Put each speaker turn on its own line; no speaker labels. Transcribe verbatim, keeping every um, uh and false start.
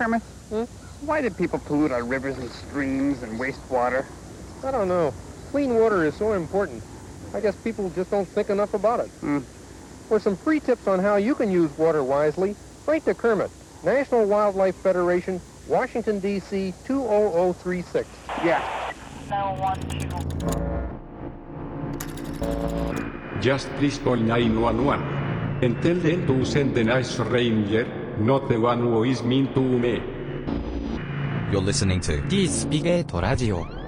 Kermit,
Hmm?
why do people pollute our rivers and streams and waste water?
I don't know. Clean water is so important. I guess people just don't think enough about it.
Hmm.
For some free tips on how you can use water wisely, write to Kermit, National Wildlife Federation, Washington, D C two oh oh three six.
Yeah.
nine one two.
Just please call nine one one. And tell them to send the nice ranger, not the one who is mean to me.
You're listening to
Dスピゲートラジオ